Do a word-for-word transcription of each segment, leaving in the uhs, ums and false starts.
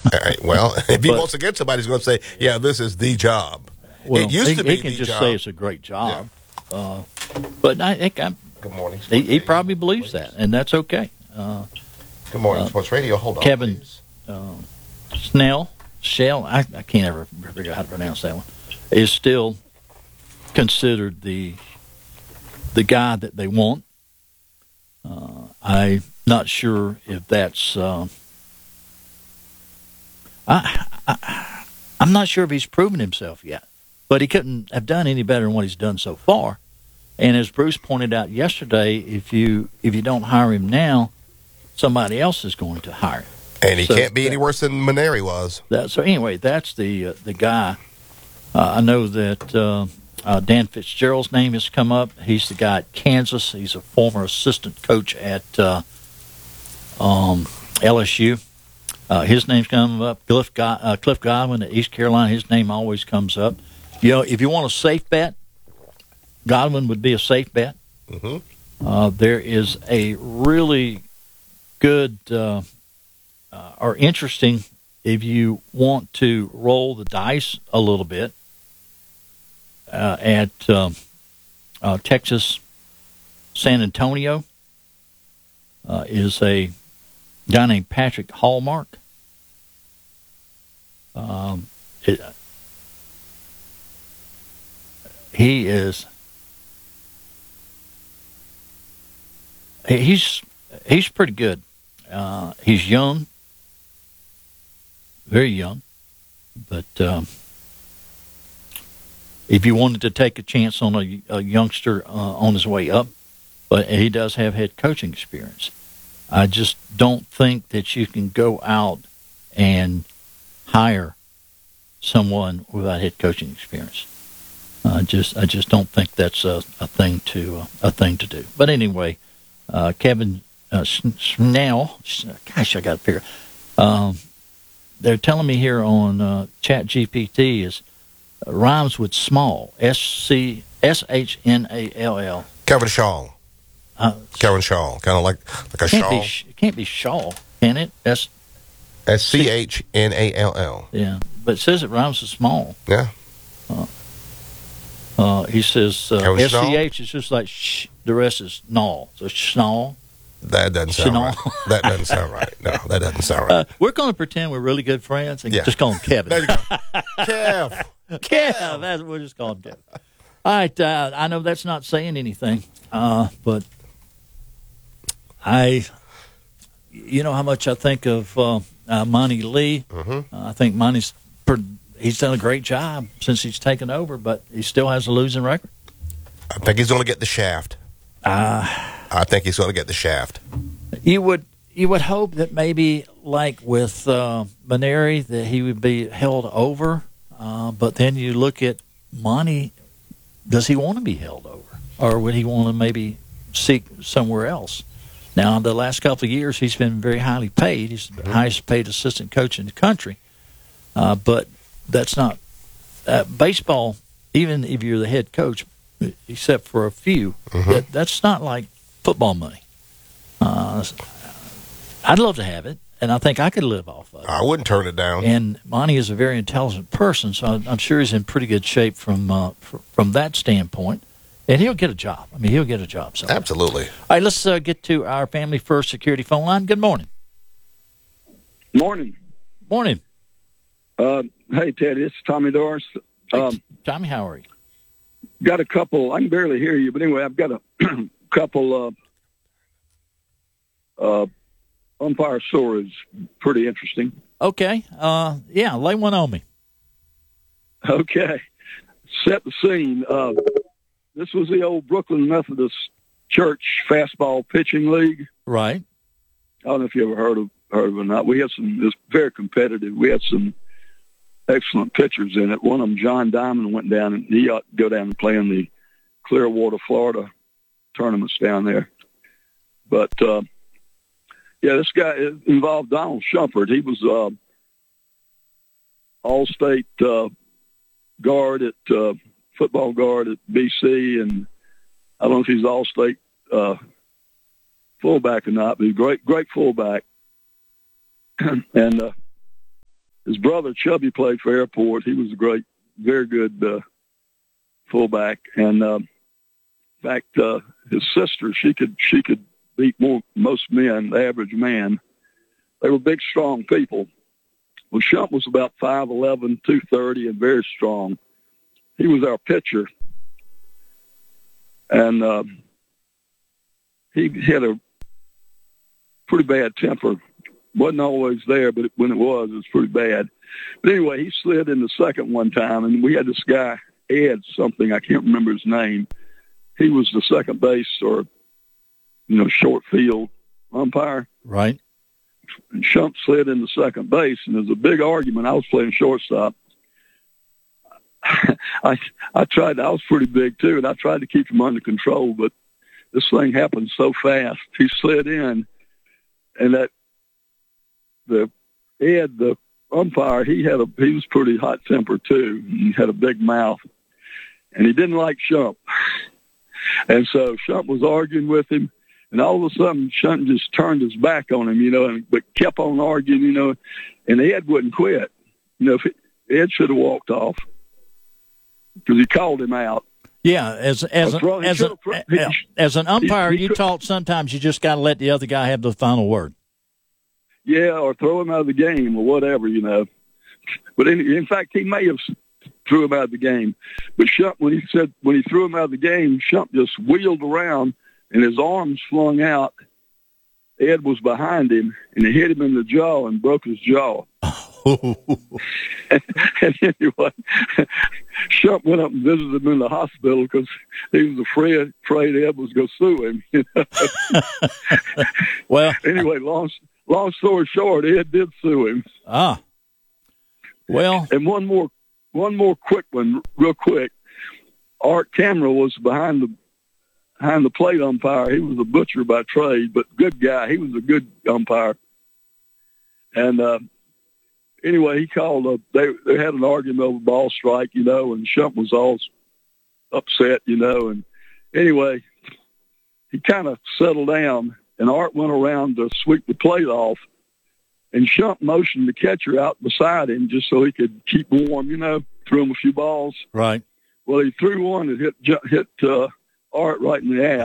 All right. Well, if he but, wants to get somebody, he's going to say, "Yeah, this is the job." Well, it used he, to be he can the just job. say it's a great job. Yeah. Uh, but I think I'm. Good morning. He, he probably believes that, and that's okay. Uh, Good morning, uh, Sports Radio. Hold on, Kevin please. Uh, Snell, Shell, I, I can't ever figure out how to pronounce that one, is still considered the the guy that they want. Uh, I'm not sure if that's. Uh, I, I I'm not sure if he's proven himself yet, but he couldn't have done any better than what he's done so far. And as Bruce pointed out yesterday, if you if you don't hire him now, somebody else is going to hire him. And he so can't be that, any worse than Maneri was. That, so anyway, that's the uh, the guy. Uh, I know that uh, uh, Dan Fitzgerald's name has come up. He's the guy at Kansas. He's a former assistant coach at uh, um, L S U. Uh, his name's come up. Cliff, Go- uh, Cliff Godwin at East Carolina. His name always comes up. You know, if you want a safe bet, Godwin would be a safe bet. Mm-hmm. Uh, there is a really good. Uh, Uh, are interesting if you want to roll the dice a little bit uh, at um, uh, Texas San Antonio uh, is a guy named Patrick Hallmark. Um, it, he is he's he's pretty good. Uh, he's young. Very young, but um, if you wanted to take a chance on a, a youngster uh, on his way up, but he does have head coaching experience. I just don't think that you can go out and hire someone without head coaching experience. I just, I just don't think that's a, a thing to uh, a thing to do. But anyway, uh, Kevin uh, Snell, gosh, I got to figure. Um, They're telling me here on uh, Chat G P T is uh, rhymes with small, S C S H N A L L. Kevin Shaw. Uh, Kevin Shaw, kind of like like a can't shawl. Be, it can't be Shaw, can it? S S C H N A L L. Yeah, but it says it rhymes with small. Yeah. Uh, uh, he says uh, Kevin S C Shaw? H is just like sh. The rest is null. So Schnall. That doesn't sound Chanel. right. That doesn't sound right. No, that doesn't sound right. Uh, we're going to pretend we're really good friends and Yeah. just call him Kevin. There you go. Kev. Kev. That's, we'll just call him Kevin. All right. Uh, I know that's not saying anything, uh, but I, you know how much I think of uh, uh, Monty Lee. Mm-hmm. Uh, I think Monty's per, he's done a great job since he's taken over, but he still has a losing record. I think he's going to get the shaft. Uh, I think he's going to get the shaft. You would you would hope that maybe like with uh, Maneri that he would be held over, uh, but then you look at Monty. Does he want to be held over, or would he want to maybe seek somewhere else? Now, the last couple of years, he's been very highly paid. He's the highest paid assistant coach in the country, uh, but that's not uh, baseball. Even if you're the head coach, except for a few, mm-hmm. that, that's not like football money. Uh, I'd love to have it, and I think I could live off of it. I wouldn't turn it down. And Monty is a very intelligent person, so I'm sure he's in pretty good shape from uh, from that standpoint. And he'll get a job. I mean, he'll get a job somewhere. Absolutely. All right, let's uh, get to our Family First Security phone line. Good morning. Morning. Morning. Uh, hey, Ted, it's Tommy Doris. Um, hey, Tommy, how are you? Got a couple. I can barely hear you, but anyway, I've got a couple uh, uh, umpire stories. Pretty interesting. Okay. Uh, yeah, lay one on me. Okay. Set the scene. Uh, this was the old Brooklyn Methodist Church fastball pitching league. Right. I don't know if you ever heard of heard of it or not. We had some. It was very competitive. We had some excellent pitchers in it. One of them, John Diamond, went down and he ought to go down and play in the Clearwater, Florida tournaments down there. But uh, yeah, this guy it involved Donald Shumpert. He was uh, all-state uh, guard at uh, football guard at B C, and I don't know if he's all-state uh, fullback or not, but he's a great, great fullback. and uh, his brother Chubby played for Airport. He was a great, very good uh, fullback. And uh, in fact, uh, his sister, she could she could beat more most men, the average man. They were big, strong people. Well, Shump was about five eleven, two thirty, and very strong. He was our pitcher. And uh, he had a pretty bad temper. Wasn't always there, but when it was, it was pretty bad. But anyway, he slid in the second one time, and we had this guy, Ed something, I can't remember his name. He was the second base or, you know, short field umpire. Right. And Shump slid into second base, and there was a big argument. I was playing shortstop. I I tried. I was pretty big too, and I tried to keep him under control. But this thing happened so fast. He slid in, and that the Ed, the umpire, he had a he was pretty hot tempered too. He had a big mouth, and he didn't like Shump. And so Shump was arguing with him. And all of a sudden, Shump just turned his back on him, you know, and, but kept on arguing, you know, and Ed wouldn't quit. You know, if it, Ed should have walked off because he called him out. Yeah, as as a, thrown, as, a, he, as an umpire, he, he, you taught sometimes you just got to let the other guy have the final word. Yeah, or throw him out of the game or whatever, you know. But in, in fact, he may have threw him out of the game. But Shump, when he said when he threw him out of the game, Shump just wheeled around. And his arms flung out. Ed was behind him, and he hit him in the jaw and broke his jaw. and, and anyway, Shump went up and visited him in the hospital because he was afraid, afraid Ed was going to sue him. You know? Well, anyway, long long story short, Ed did sue him. Ah, well, and one more, one more quick one, real quick. Art Camera was behind the. Behind the plate umpire. He was a butcher by trade, but good guy. He was a good umpire. And uh, anyway, he called up. They they had an argument over ball strike, you know, and Shump was all upset, you know. And anyway, he kind of settled down, and Art went around to sweep the plate off, and Shump motioned the catcher out beside him just so he could keep warm, you know, threw him a few balls. Right. Well, he threw one and hit hit. Uh, Art right in the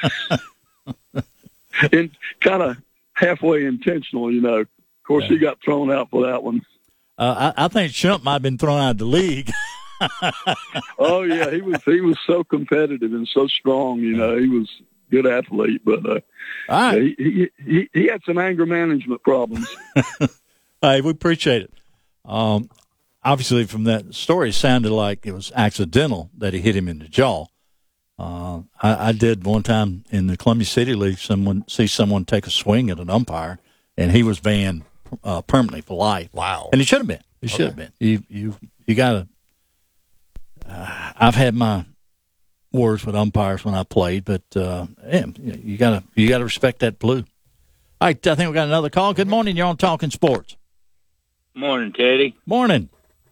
ass, and kind of halfway intentional, you know. Of course, yeah. He got thrown out for that one. Uh, I, I think Shump might have been thrown out of the league. Oh yeah, he was he was so competitive and so strong, you know. He was a good athlete, but uh, All right. yeah, he, he he he had some anger management problems. Hey, we appreciate it. Um, obviously, from that story, it sounded like it was accidental that he hit him in the jaw. Uh, I, I did one time in the Columbia City League. Someone see someone take a swing at an umpire, and he was banned uh, permanently for life. Wow! And he should have been. He should have okay. been. You you you got to. Uh, I've had my words with umpires when I played, but uh, yeah, you got to you got to respect that blue. All right, I think we got another call. Good morning. You're on Talking Sports. Morning, Teddy. Morning.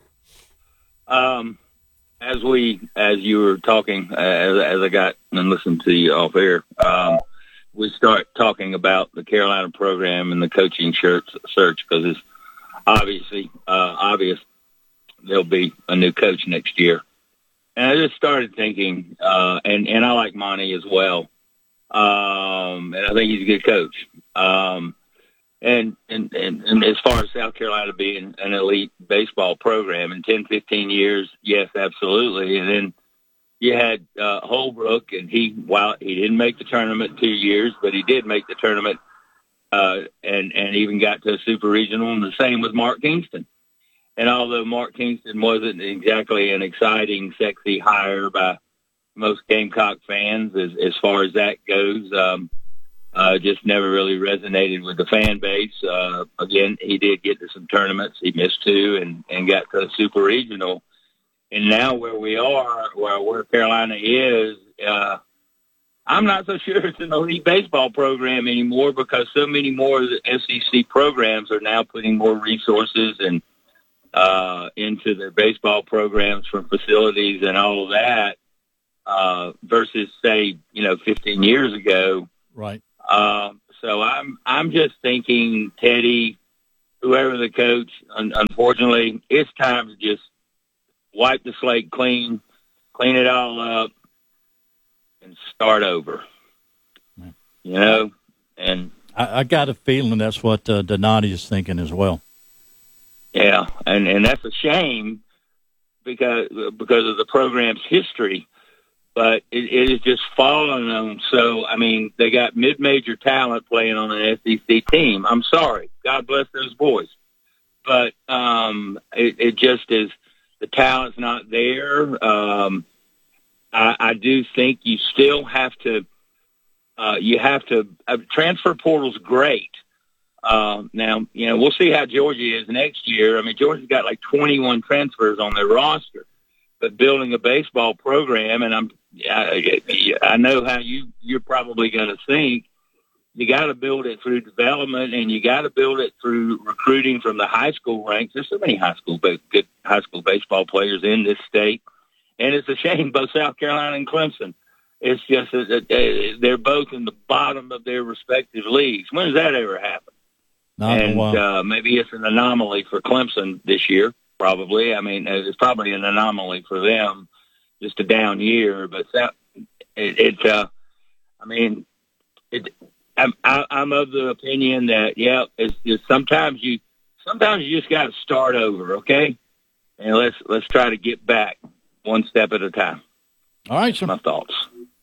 Um. As we, as you were talking, uh, as, as I got and listened to you off air, um, we start talking about the Carolina program and the coaching search because it's obviously uh, obvious there'll be a new coach next year. And I just started thinking, uh, and and I like Monty as well, um, and I think he's a good coach. Um, And, and, and, and as far as South Carolina being an elite baseball program in ten, fifteen years, yes, absolutely. And then you had uh, Holbrook, and he, while he didn't make the tournament two years, but he did make the tournament uh, and, and even got to a super regional, and the same with Mark Kingston. And although Mark Kingston wasn't exactly an exciting, sexy hire by most Gamecock fans as, as far as that goes, um, Uh, just never really resonated with the fan base. Uh, again, he did get to some tournaments. He missed two and, and got to a super regional. And now where we are, where, where Carolina is, uh, I'm not so sure it's an elite baseball program anymore because so many more of the S E C programs are now putting more resources and uh, into their baseball programs from facilities and all of that uh, versus, say, you know, fifteen years ago. Right. Um, so I'm I'm just thinking, Teddy, whoever the coach, un- unfortunately, it's time to just wipe the slate clean, clean it all up, and start over. Man. You know, and I, I got a feeling that's what uh, Donati is thinking as well. Yeah, and, and that's a shame because because of the program's history, but it, it is just fallen on. So, I mean, they got mid-major talent playing on an S E C team. I'm sorry. God bless those boys. But um, it, it just is, the talent's not there. Um, I, I do think you still have to, uh, you have to, uh, transfer portal's great. Uh, now, you know, we'll see how Georgia is next year. I mean, Georgia's got like twenty-one transfers on their roster, but building a baseball program, and I'm, I, I know how you, you're probably going to think, you got to build it through development, and you got to build it through recruiting from the high school ranks. There's so many high school, good high school baseball players in this state, and it's a shame both South Carolina and Clemson. It's just that they're both in the bottom of their respective leagues. When does that ever happen? Not in a while. And uh, maybe it's an anomaly for Clemson this year, probably. I mean, it's probably an anomaly for them, just a down year. But that, it, it uh, I mean, it. I'm, I'm of the opinion that, yeah, it's just sometimes you, sometimes you just got to start over, okay? And let's let's try to get back one step at a time. All right, That's sir. my thoughts.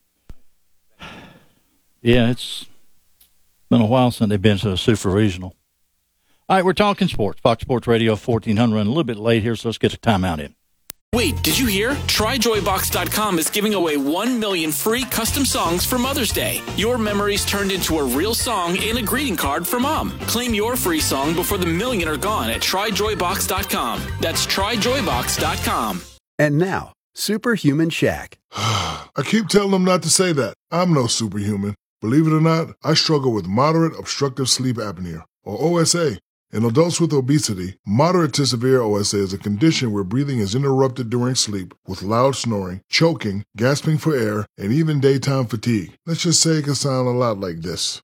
Yeah, it's been a while since they've been to a super regional. All right, we're talking sports. Fox Sports Radio fourteen hundred, and a little bit late here, so let's get a timeout in. Wait, did you hear? Try Joy Box dot com is giving away one million free custom songs for Mother's Day. Your memories turned into a real song and a greeting card for Mom. Claim your free song before the million are gone at Try Joy Box dot com. That's Try Joy Box dot com. And now, Superhuman Shaq. I keep telling them not to say that. I'm no superhuman. Believe it or not, I struggle with moderate obstructive sleep apnea, or O S A. In adults with obesity, moderate to severe O S A is a condition where breathing is interrupted during sleep with loud snoring, choking, gasping for air, and even daytime fatigue. Let's just say it can sound a lot like this.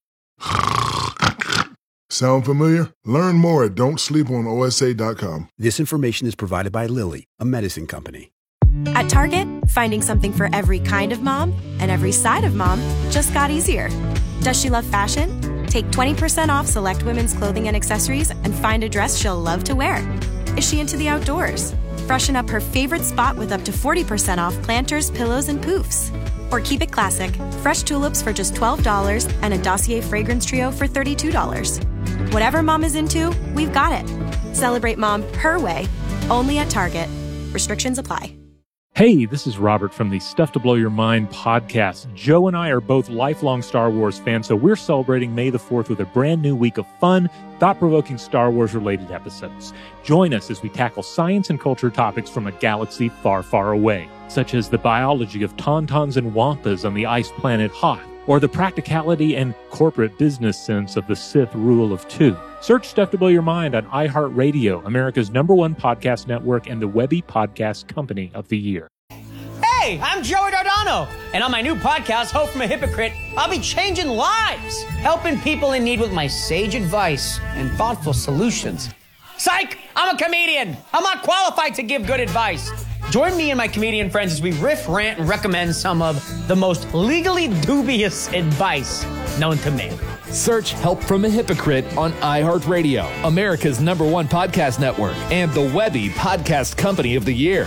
Sound familiar? Learn more at don't sleep on O S A dot com. This information is provided by Lilly, a medicine company. At Target, finding something for every kind of mom and every side of mom just got easier. Does she love fashion? Take twenty percent off select women's clothing and accessories and find a dress she'll love to wear. Is she into the outdoors? Freshen up her favorite spot with up to forty percent off planters, pillows, and poofs. Or keep it classic, fresh tulips for just twelve dollars and a Dossier fragrance trio for thirty-two dollars. Whatever mom is into, we've got it. Celebrate mom her way, only at Target. Restrictions apply. Hey, this is Robert from the Stuff to Blow Your Mind podcast. Joe and I are both lifelong Star Wars fans, so we're celebrating May the fourth with a brand new week of fun, thought-provoking Star Wars-related episodes. Join us as we tackle science and culture topics from a galaxy far, far away, such as the biology of tauntauns and wampas on the ice planet Hoth, or the practicality and corporate business sense of the Sith rule of two. Search Stuff to Blow Your Mind on iHeartRadio, America's number one podcast network and the Webby Podcast Company of the Year. Hey, I'm Joey Dardano, and on my new podcast, Hope from a Hypocrite, I'll be changing lives, helping people in need with my sage advice and thoughtful solutions. Psych! I'm a comedian. I'm not qualified to give good advice. Join me and my comedian friends as we riff, rant, and recommend some of the most legally dubious advice known to man. Search Help from a Hypocrite on iHeartRadio, America's number one podcast network, and the Webby Podcast Company of the Year.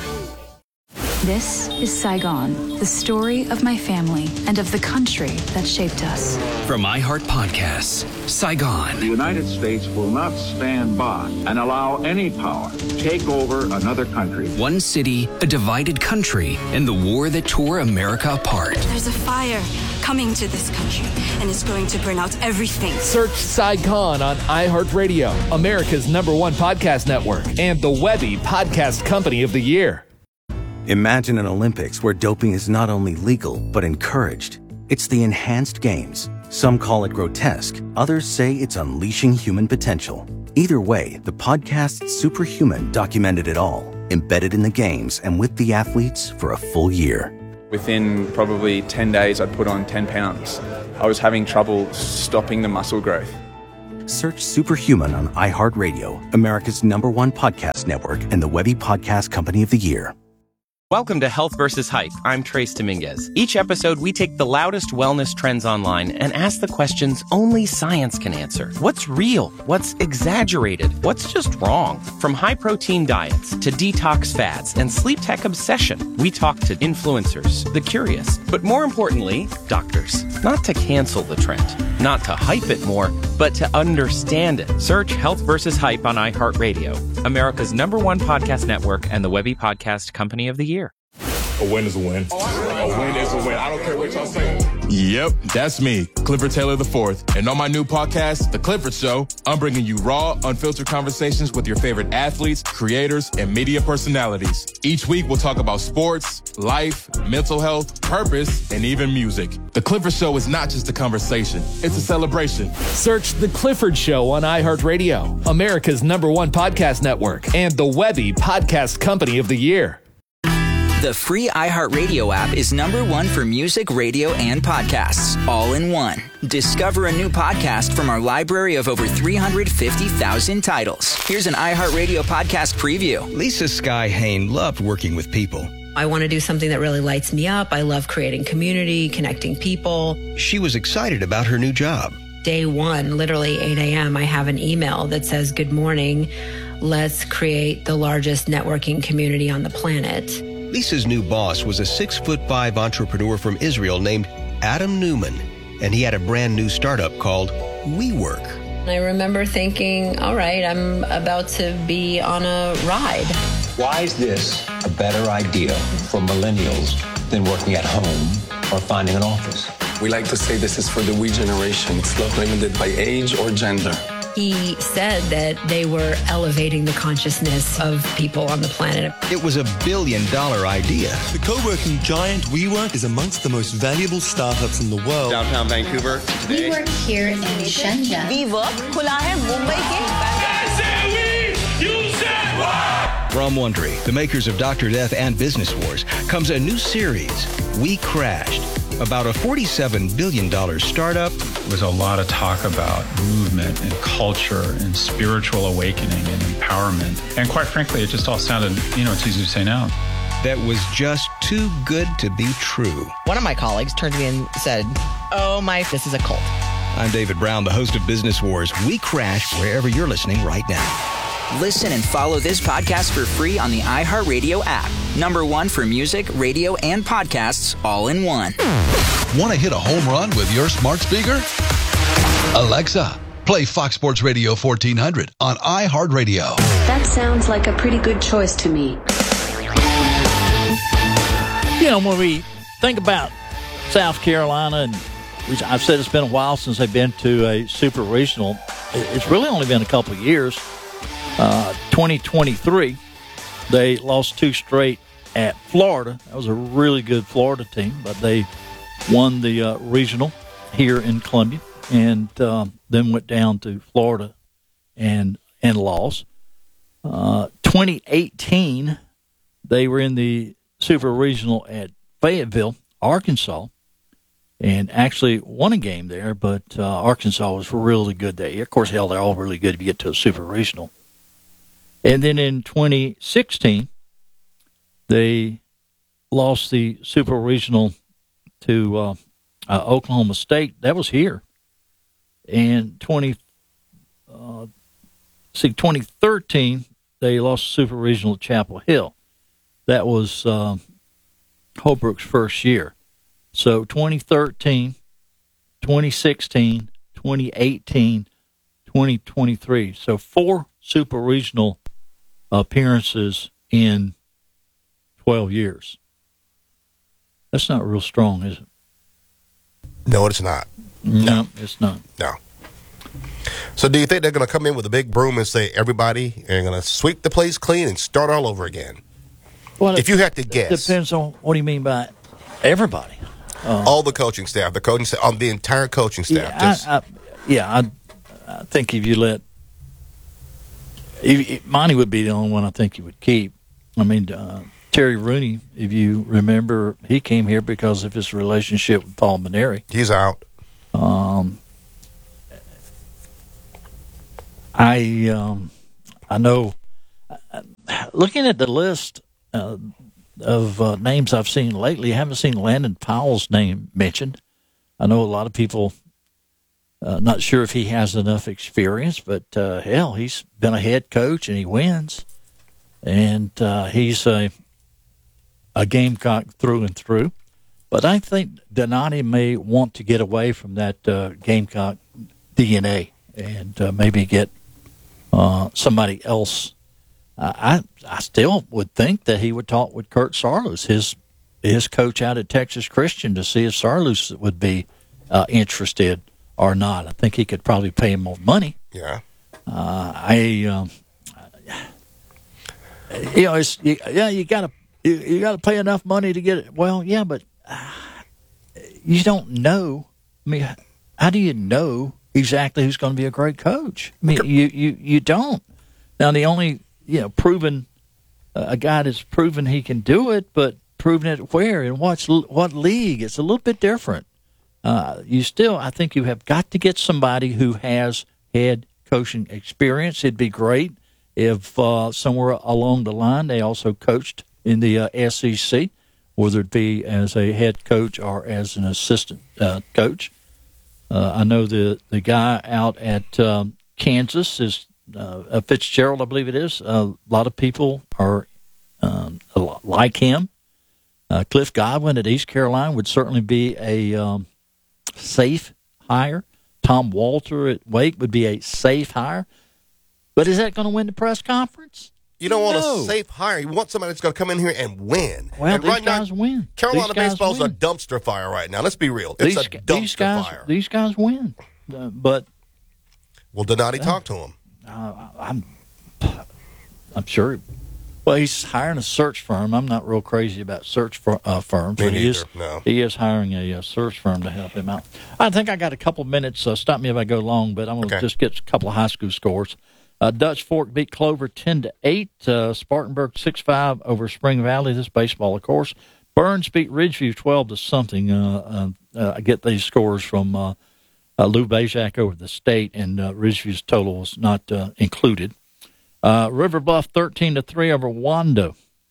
This is Saigon, the story of my family and of the country that shaped us. From iHeart Podcasts, Saigon. The United States will not stand by and allow any power to take over another country. One city, a divided country, and the war that tore America apart. There's a fire coming to this country, and it's going to burn out everything. Search Saigon on iHeartRadio, America's number one podcast network, and the Webby Podcast Company of the Year. Imagine an Olympics where doping is not only legal, but encouraged. It's the enhanced games. Some call it grotesque. Others say it's unleashing human potential. Either way, the podcast Superhuman documented it all, embedded in the games and with the athletes for a full year. Within probably ten days, I'd put on ten pounds. I was having trouble stopping the muscle growth. Search Superhuman on iHeartRadio, America's number one podcast network and the Webby Podcast Company of the Year. Welcome to Health versus Hype. I'm Trace Dominguez. Each episode, we take the loudest wellness trends online and ask the questions only science can answer. What's real? What's exaggerated? What's just wrong? From high-protein diets to detox fads and sleep tech obsession, we talk to influencers, the curious, but more importantly, doctors. Not to cancel the trend, not to hype it more, but to understand it. Search Health versus Hype on iHeartRadio, America's number one podcast network and the Webby Podcast Company of the Year. A win is a win. A win is a win. I don't care what y'all say. Yep, that's me, Clifford Taylor the Fourth. And on my new podcast, The Clifford Show, I'm bringing you raw, unfiltered conversations with your favorite athletes, creators, and media personalities. Each week, we'll talk about sports, life, mental health, purpose, and even music. The Clifford Show is not just a conversation, it's a celebration. Search The Clifford Show on iHeartRadio, America's number one podcast network, and the Webby Podcast Company of the Year. The free iHeartRadio app is number one for music, radio, and podcasts, all in one. Discover a new podcast from our library of over three hundred fifty thousand titles. Here's an iHeartRadio podcast preview. Lisa Sky Hain loved working with people. I want to do something that really lights me up. I love creating community, connecting people. She was excited about her new job. Day one, literally eight a.m., I have an email that says, "Good morning. Let's create the largest networking community on the planet." Lisa's new boss was a six-foot-five entrepreneur from Israel named Adam Newman, and he had a brand new startup called WeWork. I remember thinking, all right, I'm about to be on a ride. Why is this a better idea for millennials than working at home or finding an office? We like to say this is for the we generation. It's not limited by age or gender. He said that they were elevating the consciousness of people on the planet. It was a billion-dollar idea. The co-working giant WeWork is amongst the most valuable startups in the world. Downtown Vancouver today. We work here in Shenzhen. WeWork खुला है मुंबई के. From Wondery, the makers of Doctor Death and Business Wars, comes a new series, We Crashed, about a forty-seven billion dollars startup. There was a lot of talk about movement and culture and spiritual awakening and empowerment. And quite frankly, it just all sounded, you know, it's easy to say now. That was just too good to be true. One of my colleagues turned to me and said, oh my, this is a cult. I'm David Brown, the host of Business Wars. We Crash wherever you're listening right now. Listen and follow this podcast for free on the iHeartRadio app. Number one for music, radio, and podcasts, all in one. Want to hit a home run with your smart speaker? Alexa, play Fox Sports Radio fourteen hundred on iHeartRadio. That sounds like a pretty good choice to me. You know, when we think about South Carolina, and which I've said it's been a while since they've been to a super regional, it's really only been a couple of years. Uh, twenty twenty-three, they lost two straight at Florida. That was a really good Florida team, but they won the uh, regional here in Columbia, and uh, then went down to Florida and and lost. Uh, twenty eighteen, they were in the super regional at Fayetteville, Arkansas, and actually won a game there, but uh, Arkansas was really good that year. Of course, hell, they're all really good if you get to a super regional. And then in twenty sixteen, they lost the super regional to uh, uh, Oklahoma State. That was here. And twenty, uh, see, twenty thirteen, they lost the super regional to Chapel Hill. That was uh, Holbrook's first year. So twenty thirteen, twenty sixteen, twenty eighteen, twenty twenty-three. So four super regional appearances in twelve years. That's not real strong, is it? No, it's not. No, no, it's not. No. So do you think they're going to come in with a big broom and say, everybody, are going to sweep the place clean and start all over again? Well, if you had to guess. It depends on what do you mean by everybody. Uh, all the coaching staff, the coaching staff, on the entire coaching staff. Yeah, just, I, I, yeah I, I think if you let If, if, Monty would be the only one I think you would keep. I mean, uh, Terry Rooney, if you remember, he came here because of his relationship with Paul Maneri. He's out. Um, I um, I know. Uh, looking at the list uh, of uh, names I've seen lately, I haven't seen Landon Powell's name mentioned. I know a lot of people uh, not sure if he has enough experience, but uh, hell, he's been a head coach and he wins, and uh, he's a a Gamecock through and through. But I think Donati may want to get away from that uh, Gamecock D N A and uh, maybe get uh, somebody else. Uh, I I still would think that he would talk with Kurt Saarloos, his his coach out at Texas Christian, to see if Saarloos would be uh, interested or not. I think he could probably pay him more money. Yeah. Uh, I um, you know it's you, yeah you got to you, you got to pay enough money to get it. Well, yeah, but uh, you don't know. I mean, how do you know exactly who's going to be a great coach? I mean, you you, you don't. Now the only you know, proven uh, a guy that's proven he can do it, but proven it where and what's what league? It's a little bit different. Uh, you still, I think, you have got to get somebody who has head coaching experience. It'd be great if uh, somewhere along the line they also coached in the uh, S E C, whether it be as a head coach or as an assistant uh, coach. Uh, I know the the guy out at um, Kansas is. Uh, Fitzgerald, I believe it is. Uh, a lot of people are um, a lot like him. Uh, Cliff Godwin at East Carolina would certainly be a um, safe hire. Tom Walter at Wake would be a safe hire. But is that going to win the press conference? You don't want No. a safe hire. You want somebody that's going to come in here and win. Well, and these right guys now, win. Carolina These guys baseball's win. a dumpster fire right now. Let's be real. It's These, a dumpster these guys, fire. These guys win. Uh, but Will Donati talk to him? Uh, I'm, I'm sure. Well, he's hiring a search firm. I'm not real crazy about search for, uh, firms. Me but he is, neither, no. he is hiring a, uh search firm to help him out. I think I got a couple minutes. Uh, stop me if I go long, but I'm going to Okay. just get a couple of high school scores. Uh, Dutch Fork beat Clover ten to eight. Uh, Spartanburg six five over Spring Valley. This baseball, of course. Burns beat Ridgeview twelve to something. Uh, uh, uh, I get these scores from uh, Uh, Lou Bajak over the state, and uh, Ridgeview's total was not uh, included. Uh, River Bluff thirteen to three over Wando.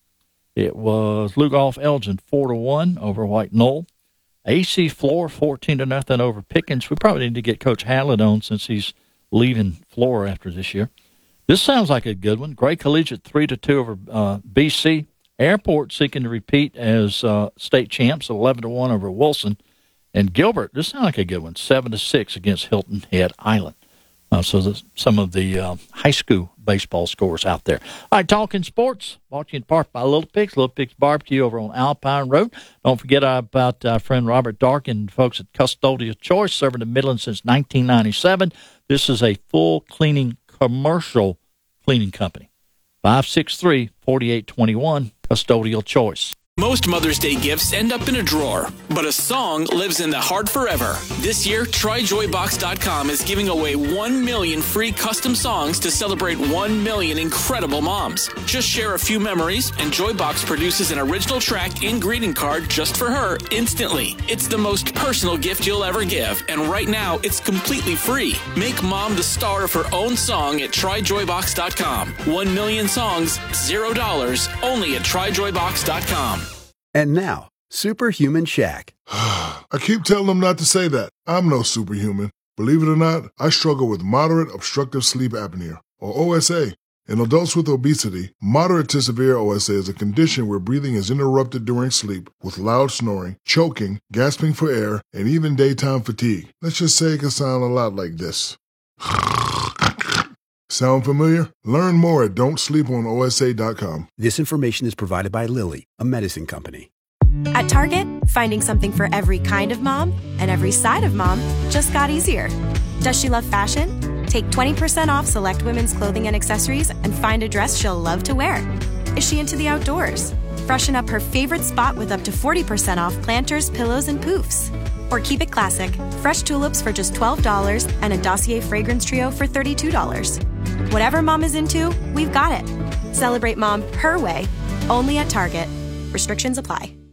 It was Lugoff Elgin four to one over White Knoll. A C Flora fourteen to nothing over Pickens. We probably need to get Coach Hallett on since he's leaving Flora after this year. This sounds like a good one. Gray Collegiate three to two over uh, B C. Airport seeking to repeat as uh, state champs eleven to one over Wilson. And Gilbert, this sounds like a good one, seven to six against Hilton Head Island. Uh, so the, some of the uh, high school baseball scores out there. All right, talking sports, brought to you in part by Little Pigs, Little Pigs Barbecue over on Alpine Road. Don't forget about our friend Robert Dark and folks at Custodial Choice, serving the Midlands since nineteen ninety-seven. This is a full cleaning commercial cleaning company. five six three, four eight two one, Custodial Choice. Most Mother's Day gifts end up in a drawer, but a song lives in the heart forever. This year, try joy box dot com is giving away one million free custom songs to celebrate one million incredible moms. Just share a few memories, and Joybox produces an original track and greeting card just for her instantly. It's the most personal gift you'll ever give, and right now, it's completely free. Make mom the star of her own song at try joy box dot com. One million songs, zero dollars, only at try joy box dot com. And now, Superhuman Shaq. I keep telling them not to say that. I'm no superhuman. Believe it or not, I struggle with moderate obstructive sleep apnea, or O S A. In adults with obesity, moderate to severe O S A is a condition where breathing is interrupted during sleep with loud snoring, choking, gasping for air, and even daytime fatigue. Let's just say it can sound a lot like this. Sound familiar? Learn more at don't sleep on O S A dot com. This information is provided by Lilly, a medicine company. At Target, finding something for every kind of mom and every side of mom just got easier. Does she love fashion? Take twenty percent off select women's clothing and accessories and find a dress she'll love to wear. Is she into the outdoors? Freshen up her favorite spot with up to forty percent off planters, pillows, and poofs. Or keep it classic, fresh tulips for just twelve dollars and a Dossier fragrance trio for thirty-two dollars. Whatever mom is into, we've got it. Celebrate mom her way, only at Target. Restrictions apply.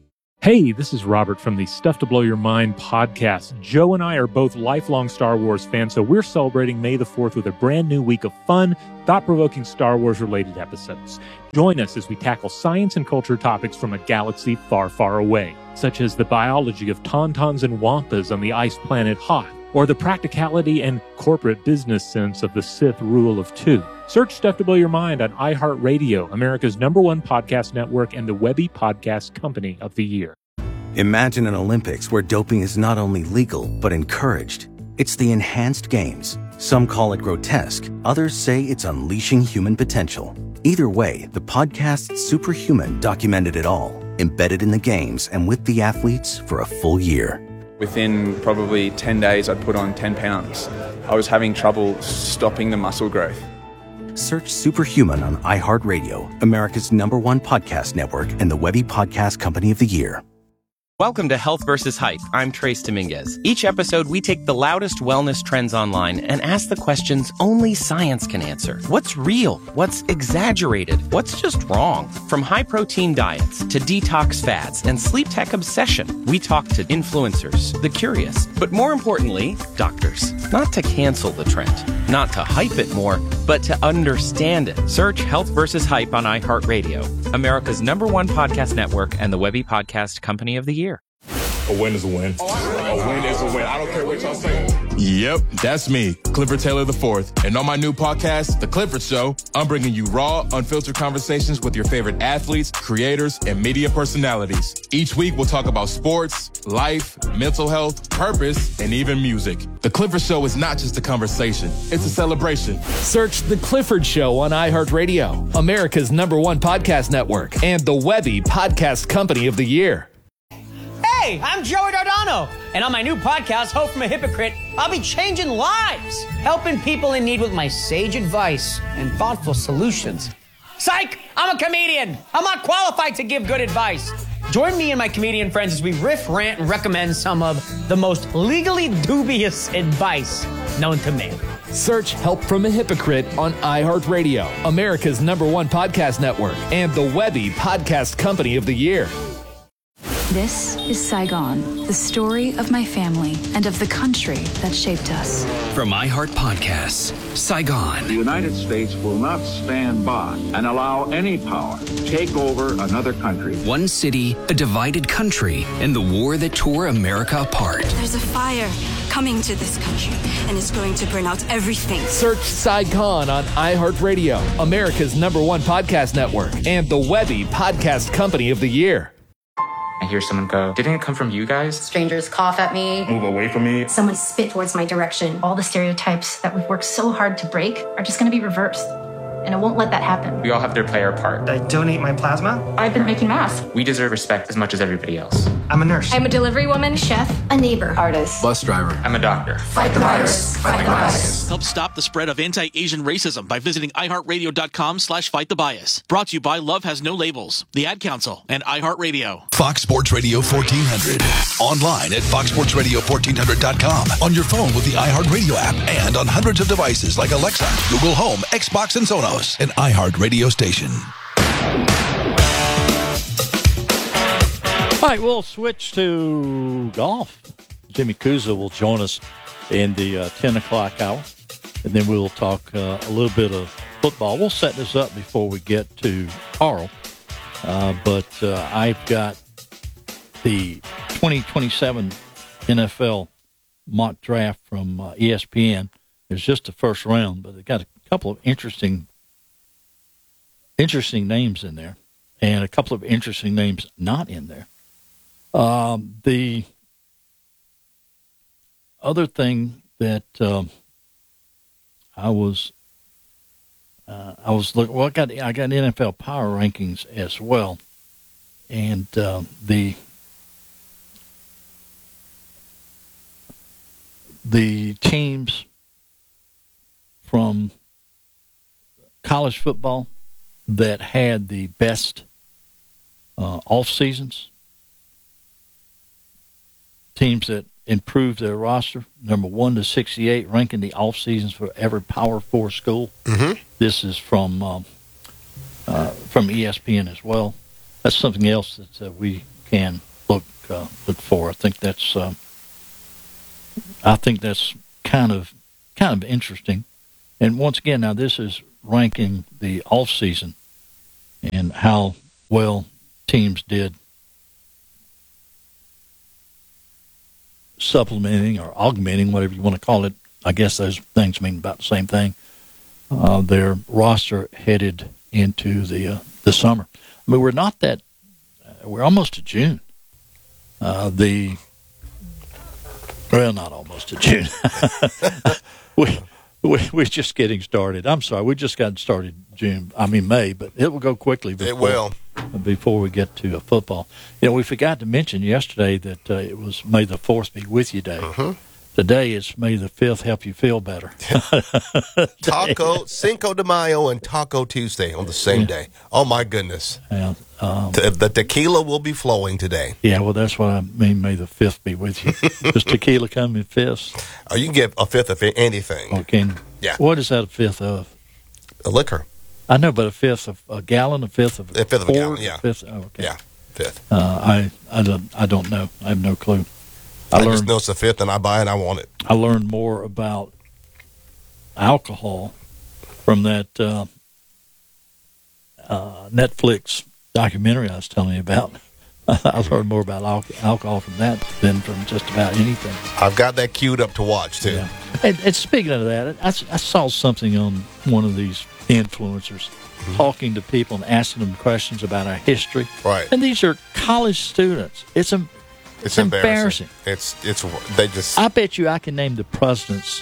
Hey, this is Robert from the Stuff to Blow Your Mind podcast. Joe and I are both lifelong Star Wars fans, so we're celebrating May the fourth with a brand new week of fun, thought-provoking Star Wars-related episodes. Join us as we tackle science and culture topics from a galaxy far, far away, such as the biology of tauntauns and wampas on the ice planet Hoth, or the practicality and corporate business sense of the Sith rule of two. Search Stuff to Blow Your Mind on iHeartRadio, America's number one podcast network and the Webby Podcast Company of the Year. Imagine an Olympics where doping is not only legal, but encouraged. It's the Enhanced Games. Some call it grotesque. Others say it's unleashing human potential. Either way, the podcast Superhuman documented it all, embedded in the games and with the athletes for a full year. Within probably ten days, I'd put on ten pounds. I was having trouble stopping the muscle growth. Search Superhuman on iHeartRadio, America's number one podcast network and the Webby Podcast Company of the Year. Welcome to Health versus Hype. I'm Trace Dominguez. Each episode, we take the loudest wellness trends online and ask the questions only science can answer. What's real? What's exaggerated? What's just wrong? From high-protein diets to detox fads and sleep tech obsession, we talk to influencers, the curious, but more importantly, doctors. Not to cancel the trend, not to hype it more, but to understand it. Search Health versus Hype on iHeartRadio, America's number one podcast network and the Webby Podcast Company of the Year. A win is a win. A win is a win. I don't care what y'all say. Yep, that's me, Clifford Taylor the fourth. And on my new podcast, The Clifford Show, I'm bringing you raw, unfiltered conversations with your favorite athletes, creators, and media personalities. Each week, we'll talk about sports, life, mental health, purpose, and even music. The Clifford Show is not just a conversation. It's a celebration. Search The Clifford Show on iHeartRadio, America's number one podcast network, and the Webby Podcast Company of the Year. Hey, I'm Joey Dardano, and on my new podcast, Hope from a Hypocrite, I'll be changing lives, helping people in need with my sage advice and thoughtful solutions. Psych! I'm a comedian. I'm not qualified to give good advice. Join me and my comedian friends as we riff, rant, and recommend some of the most legally dubious advice known to man. Search Help from a Hypocrite on iHeartRadio, America's number one podcast network, and the Webby Podcast Company of the Year. This is Saigon, the story of my family and of the country that shaped us. From iHeart Podcasts, Saigon. The United States will not stand by and allow any power to take over another country. One city, a divided country, and the war that tore America apart. There's a fire coming to this country, and it's going to burn out everything. Search Saigon on iHeartRadio, America's number one podcast network, and the Webby Podcast Company of the Year. I hear someone go, "Didn't it come from you guys?" Strangers cough at me. Move away from me. Someone spit towards my direction. All the stereotypes that we've worked so hard to break are just going to be reversed. And I won't let that happen. We all have to play our part. I donate my plasma. I've been making masks. We deserve respect as much as everybody else. I'm a nurse. I'm a delivery woman, chef, a neighbor, artist, bus driver. I'm a doctor. Fight the virus. Fight the bias. Help stop the spread of anti-Asian racism by visiting iHeartRadio.com slash fight the bias. Brought to you by Love Has No Labels, the Ad Council, and iHeartRadio. Fox Sports Radio fourteen hundred. Online at fox sports radio fourteen hundred dot com. On your phone with the iHeartRadio app and on hundreds of devices like Alexa, Google Home, Xbox, and Sonos. An iHeart Radio station. All right, we'll switch to golf. Jimmy Kuza will join us in the uh, ten o'clock hour, and then we'll talk uh, a little bit of football. We'll set this up before we get to Carl, uh, but uh, I've got the twenty twenty-seven N F L mock draft from uh, E S P N. It's just the first round, but they've got a couple of interesting interesting names in there, and a couple of interesting names not in there. Um, the other thing that um, I was uh, I was looking, well, I got I got N F L power rankings as well, and uh, the the teams from college football that had the best uh, off seasons, teams that improved their roster, number one to sixty-eight, ranking the off seasons for every Power Four school. Mm-hmm. This is from um, uh, from E S P N as well. That's something else that uh, we can look uh, look for. I think that's uh, I think that's kind of kind of interesting. And once again, now this is ranking the off season and how well teams did supplementing or augmenting, whatever you want to call it. I guess those things mean about the same thing. Uh, their roster headed into the uh, the summer. I mean, we're not that. Uh, we're almost to June. Uh, the well, not almost to June. we we we're just getting started. I'm sorry, we just got started June. I mean May, but it will go quickly. Before, it will before we get to uh, football. You know, we forgot to mention yesterday that uh, it was May the Fourth be with you day. Uh-huh. Today it's May the Fifth help you feel better. Taco Cinco de Mayo and Taco Tuesday on the same yeah. day. Oh my goodness! Yeah, um, T- the tequila will be flowing today. Yeah, well, that's what I mean. May the Fifth be with you. Does tequila come in fifths? Oh, you can get a fifth of anything. Okay. Yeah. What is that a fifth of? A liquor. I know, but a fifth of a gallon, a fifth of a fifth of a gallon. Yeah. A fifth. Oh, okay. Yeah. Fifth. Uh, I I don't I don't know. I have no clue. I, I learned, just know it's a fifth, and I buy it. I want it. I learned more about alcohol from that uh, uh, Netflix documentary I was telling you about. I've heard more about al- alcohol from that than from just about anything. I've got that queued up to watch too. Yeah. And, and speaking of that, I, I saw something on one of these influencers mm-hmm. talking to people and asking them questions about our history. Right. And these are college students. It's a It's, it's embarrassing. embarrassing. It's it's they just. I bet you I can name the presidents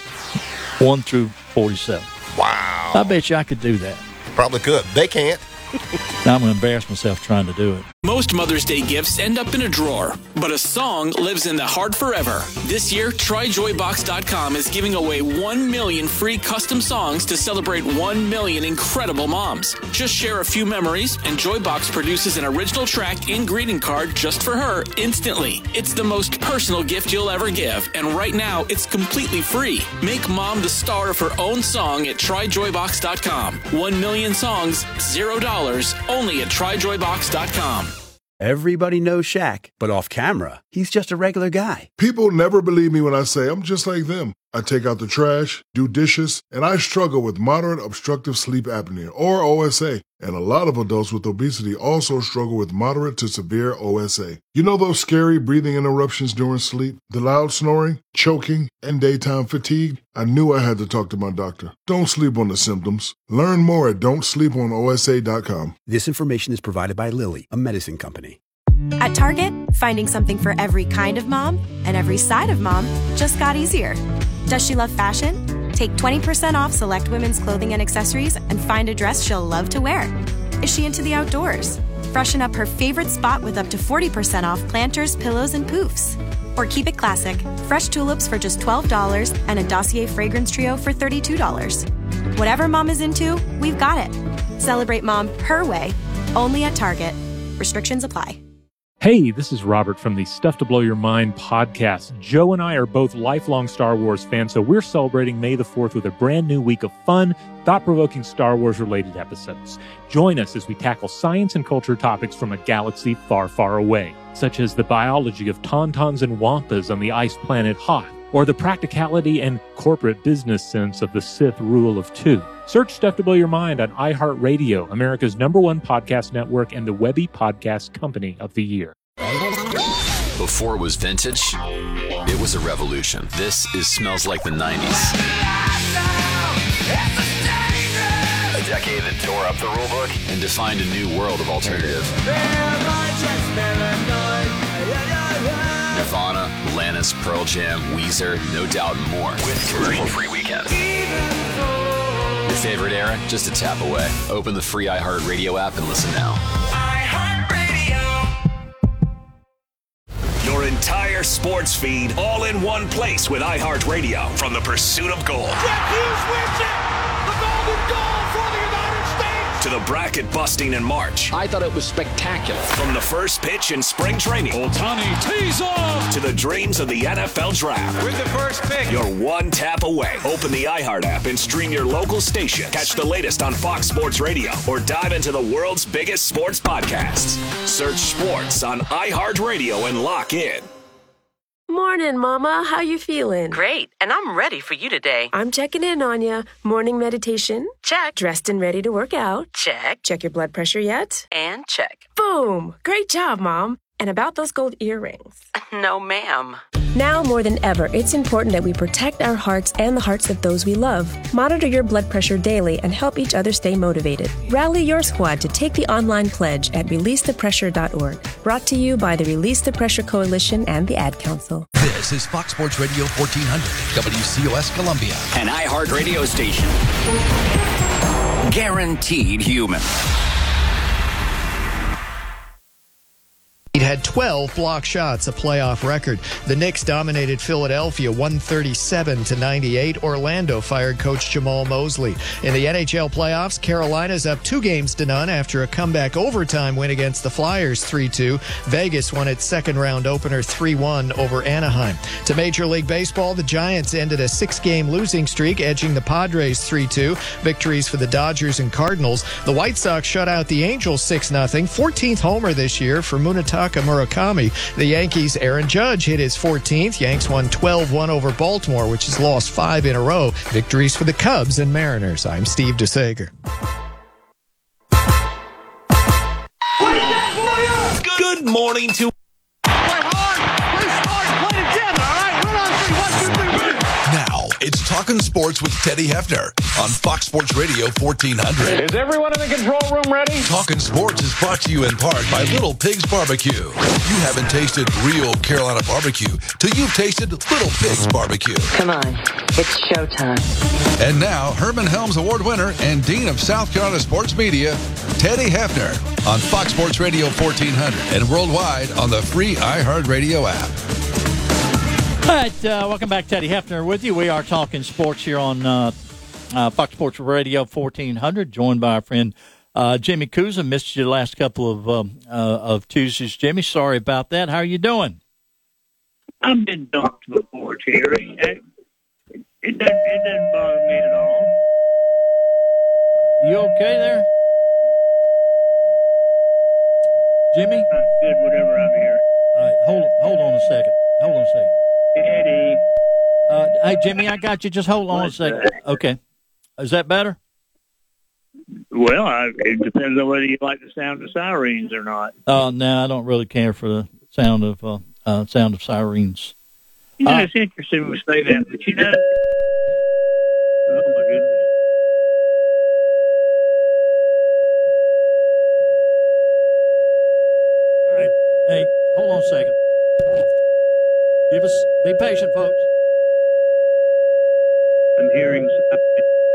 one through forty-seven. Wow. I bet you I could do that. Probably could. They can't. Now I'm going to embarrass myself trying to do it. Most Mother's Day gifts end up in a drawer, but a song lives in the heart forever. This year, Try Joy Box dot com is giving away one million free custom songs to celebrate one million incredible moms. Just share a few memories, and Joybox produces an original track and greeting card just for her instantly. It's the most personal gift you'll ever give, and right now, it's completely free. Make mom the star of her own song at Try Joy Box dot com. One million songs, zero dollars, only at Try Joy Box dot com. Everybody knows Shaq, but off camera, he's just a regular guy. People never believe me when I say I'm just like them. I take out the trash, do dishes, and I struggle with moderate obstructive sleep apnea, or O S A. And a lot of adults with obesity also struggle with moderate to severe O S A. You know those scary breathing interruptions during sleep, the loud snoring, choking, and daytime fatigue? I knew I had to talk to my doctor. Don't sleep on the symptoms. Learn more at don't sleep on O S A dot com. This information is provided by Lilly, a medicine company. At Target, finding something for every kind of mom and every side of mom just got easier. Does she love fashion? Take twenty percent off select women's clothing and accessories and find a dress she'll love to wear. Is she into the outdoors? Freshen up her favorite spot with up to forty percent off planters, pillows, and poofs. Or keep it classic, fresh tulips for just twelve dollars and a Dossier fragrance trio for thirty-two dollars. Whatever mom is into, we've got it. Celebrate mom her way, only at Target. Restrictions apply. Hey, this is Robert from the Stuff to Blow Your Mind podcast. Joe and I are both lifelong Star Wars fans, so we're celebrating May the fourth with a brand new week of fun, thought-provoking Star Wars-related episodes. Join us as we tackle science and culture topics from a galaxy far, far away, such as the biology of tauntauns and wampas on the ice planet Hoth, or the practicality and corporate business sense of the Sith rule of two. Search Stuff to Blow Your Mind on iHeartRadio, America's number one podcast network and the Webby Podcast Company of the Year. Before it was vintage, it was a revolution. This is Smells Like the nineties. A decade that tore up the rulebook and defined a new world of alternative. Nirvana, Alanis, Pearl Jam, Weezer, No Doubt, and more. With commercial-free weekends. Your favorite era? Just a tap away. Open the free iHeartRadio app and listen now. Your entire sports feed all in one place with iHeartRadio from the pursuit of gold. Jack Hughes wins it! The golden goal for the United States! to the bracket busting in March. I thought it was spectacular. From the first pitch in spring training. Ohtani tees off. To the dreams of the N F L Draft. With the first pick. You're one tap away. Open the iHeart app and stream your local station. Catch the latest on Fox Sports Radio or dive into the world's biggest sports podcasts. Search sports on iHeartRadio and lock in. Morning, Mama. How you feeling? Great, and I'm ready for you today. I'm checking in on you. Morning meditation? Check. Dressed and ready to work out? Check. Check your blood pressure yet? And check. Boom! Great job, Mom. And about those gold earrings? No, ma'am. Now more than ever, it's important that we protect our hearts and the hearts of those we love. Monitor your blood pressure daily and help each other stay motivated. Rally your squad to take the online pledge at release the pressure dot org. Brought to you by the Release the Pressure Coalition and the Ad Council. This is Fox Sports Radio fourteen hundred, W C O S Columbia. An iHeart radio station. Guaranteed human. He had twelve block shots, a playoff record. The Knicks dominated Philadelphia one thirty-seven to ninety-eight. Orlando fired coach Jamal Mosley. In the N H L playoffs, Carolina's up two games to none after a comeback overtime win against the Flyers three two. Vegas won its second round opener three one over Anaheim. To Major League Baseball, the Giants ended a six-game losing streak, edging the Padres three two. Victories for the Dodgers and Cardinals. The White Sox shut out the Angels six nothing. fourteenth homer this year for Munetaka Murakami. The Yankees' Aaron Judge hit his fourteenth. Yanks won twelve one over Baltimore, which has lost five in a row. Victories for the Cubs and Mariners. I'm Steve DeSager. Good morning to... Now, it's Talking Sports with Teddy Hefner on Fox Sports Radio fourteen hundred. Is everyone in the control room ready? Talking Sports is brought to you in part by Little Pig's Barbecue. You haven't tasted real Carolina barbecue till you've tasted Little Pig's Barbecue. Come on, it's showtime. And now, Herman Helms Award winner and Dean of South Carolina Sports Media, Teddy Hefner on Fox Sports Radio fourteen hundred and worldwide on the free iHeartRadio app. All right, uh, welcome back. Teddy Hefner with you. We are talking sports here on uh, uh, Fox Sports Radio fourteen hundred, joined by our friend uh, Jimmy Kuza. Missed you the last couple of um, uh, of Tuesdays, Jimmy. Sorry about that. How are you doing? I've been dumped before, Terry. It, it, doesn't, it doesn't bother me at all. You okay there? Jimmy? I'm good, whatever I'm hearing. All right, hold, hold on a second. Hold on a second. Eddie. Uh, hey, Jimmy, I got you. Just hold on What's a second. That? Okay. Is that better? Well, I, it depends on whether you like the sound of sirens or not. Oh, uh, no, I don't really care for the sound of uh, uh, sound of sirens. You know, uh, it's interesting we say that, but you know, oh my goodness. All right. Hey, hold on a second. Give us, be patient, folks. I'm hearing something.